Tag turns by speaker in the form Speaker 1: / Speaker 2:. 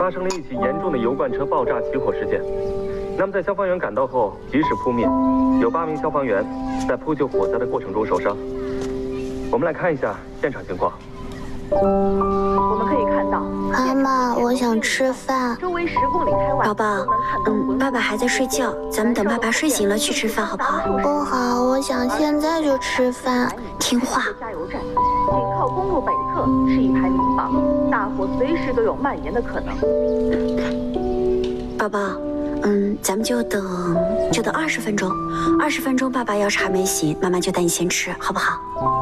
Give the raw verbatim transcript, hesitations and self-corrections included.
Speaker 1: 发生了一起严重的油罐车爆炸起火事件。那么在消防员赶到后，及时扑灭，有八名消防员在扑救火灾的过程中受伤。我们来看一下现场情况。
Speaker 2: 我们可以看到，
Speaker 3: 妈妈，我想吃饭。
Speaker 2: 周围十公里开外，
Speaker 4: 宝宝，嗯，爸爸还在睡觉，咱们等爸爸睡醒了去吃饭，好不好？
Speaker 3: 不好，我想现在就吃饭。
Speaker 4: 听话。
Speaker 2: 加油站紧靠公路北侧是一排民房，大火随时都有蔓延的可能。
Speaker 4: 宝宝，嗯，咱们就等，就等二十分钟，二十分钟，爸爸要是还没醒，妈妈就带你先吃，好不好？